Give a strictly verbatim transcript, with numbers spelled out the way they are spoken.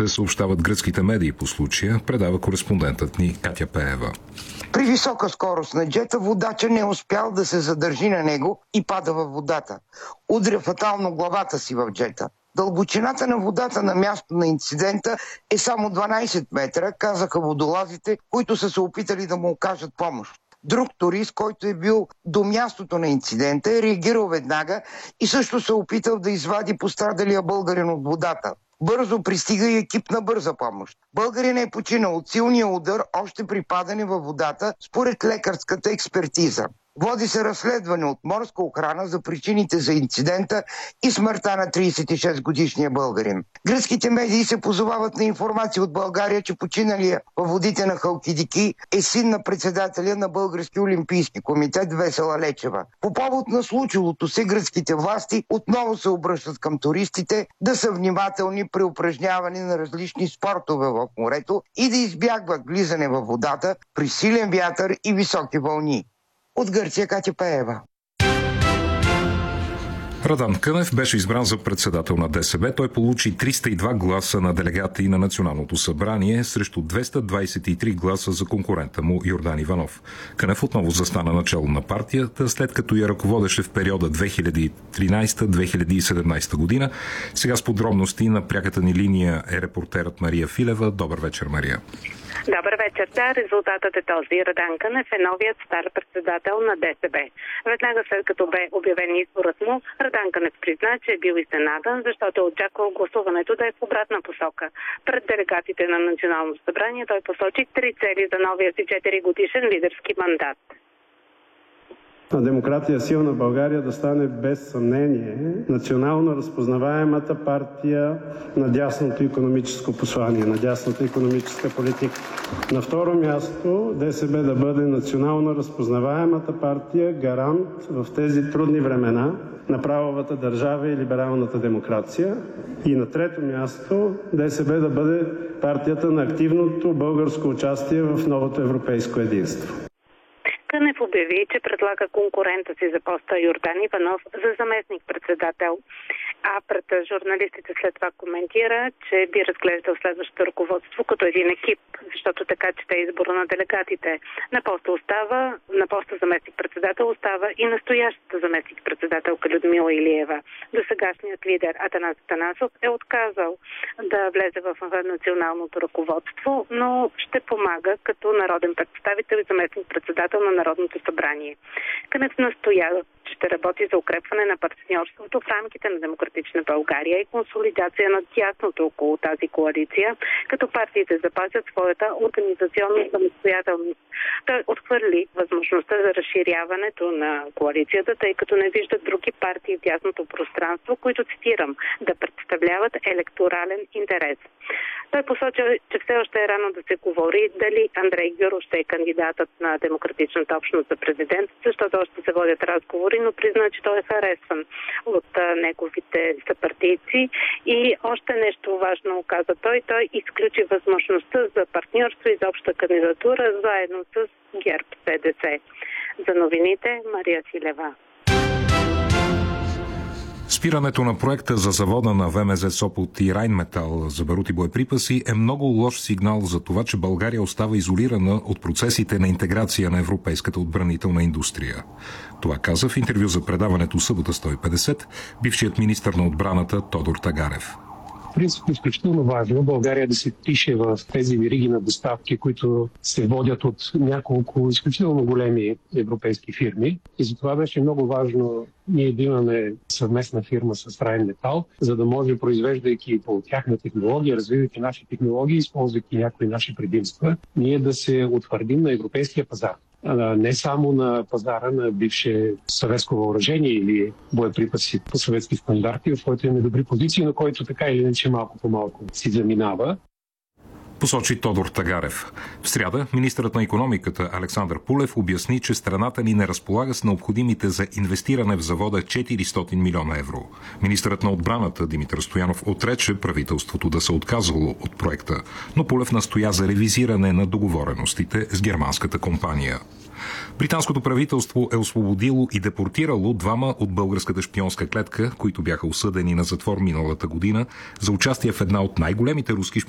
ще съобщават гръцките медии по случая, предава кореспондентът ни Катя Пеева. При висока скорост на джета водача не е успял да се задържи на него и пада във водата. Удря фатално главата си в джета. Дълбочината на водата на място на инцидента е само дванайсет метра, казаха водолазите, които са се опитали да му окажат помощ. Друг турист, който е бил до мястото на инцидента, е реагирал веднага и също се опитал да извади пострадалия българин от водата. Бързо пристига и екип на бърза помощ. Българин е починал от силния удар още при падане във водата, според лекарската експертиза. Води се разследване от морска охрана за причините за инцидента и смъртта на трийсет и шест годишния българин. Гръцките медии се позовават на информация от България, че починалия във водите на Халкидики е син на председателя на Български олимпийски комитет Весела Лечева. По повод на случилото се гръцките власти отново се обръщат към туристите да са внимателни при упражняване на различни спортове в морето и да избягват влизане във водата при силен вятър и високи вълни. От Гърция Катя Пеева. Радан Кънев беше избран за председател на ДСБ. Той получи триста и два гласа на делегати на Националното събрание срещу двеста двайсет и три гласа за конкурента му Йордан Иванов. Кънев отново застана начало на партията, след като я ръководеше в периода две хиляди и тринайсета - две хиляди и седемнайсета година. Сега с подробности на пряката ни линия е репортерът Мария Филева. Добър вечер, Мария. Добър вечер. Да, резултатът е този. Радан Кънев е новият стар председател на ДСБ. Веднага след като бе обявен изборът му, Радан Кънев призна, че е бил изненадан, защото е очаквал гласуването да е в обратна посока. Пред делегатите на Националното събрание той посочи три цели за новия си четири годишен лидерски мандат. На демократия силна България да стане без съмнение национално разпознаваемата партия на дясното икономическо послание, на дясната икономическа политика. На второ място ДСБ да бъде национално разпознаваемата партия, гарант в тези трудни времена на правовата държава и либералната демокрация. И на трето място ДСБ да бъде партията на активното българско участие в новото европейско единство. Кънев обяви, че предлага конкурента си за поста Йордан Иванов за заместник-председател, а пред журналистите след това коментира, че би разглеждал следващото ръководство като един екип, защото така чете избора на делегатите. На поста остава, на поста заместник-председател остава и настоящата заместник-председателка Людмила Илиева. Досегашният лидер Атанас Атанасов е отказал да влезе в националното ръководство, но ще помага като народен представител и заместник-председател на Народното събрание. Кънев настоя, че ще работи за укрепване на партньорството в рамките на Демократична България и консолидация на тясното около тази коалиция, като партиите запазят своята организационна самостоятелност. Той отхвърли възможността за разширяването на коалицията, тъй като не виждат други партии в тясното пространство, които, цитирам, да представляват електорален интерес. Той посочи, че все още е рано да се говори дали Андрей Гюров ще е кандидатът на Демократичната общност за президент, защото още се водят разговори, но призна, че той е харесван от неговите съпартийци. И още нещо важно каза той. Той изключи възможността за партньорство и за обща кандидатура заедно с ГЕРБ-СДС. За новините Мария Филева. Спирането на проекта за завода на ВМЗ Сопот и Райнметал за барут и боеприпаси е много лош сигнал за това, че България остава изолирана от процесите на интеграция на европейската отбранителна индустрия. Това каза в интервю за предаването Събота сто и петдесет бившият министър на отбраната Тодор Тагарев. В принцип е изключително важно България да се впише в тези вериги на доставки, които се водят от няколко изключително големи европейски фирми. И затова беше много важно ние да имаме съвместна фирма с Райнметал, за да може, произвеждайки по тяхна технология, развивайки наши технологии, използвайки някои наши предимства, ние да се утвърдим на европейския пазар. Не само на пазара на бивше съветско въоръжение или боеприпаси по съветски стандарти, в който имаме добри позиции, на който така или иначе малко по малко си заминава. Посочи Тодор Тагарев. В сряда министърът на икономиката Александър Пулев обясни, че страната ни не разполага с необходимите за инвестиране в завода четиристотин милиона евро. Министърът на отбраната Димитър Стоянов отрече правителството да се отказало от проекта, но Пулев настоя за ревизиране на договореностите с германската компания. Британското правителство е освободило и депортирало двама от българската шпионска клетка, които бяха осъдени на затвор миналата година за участие в една от най-големите руски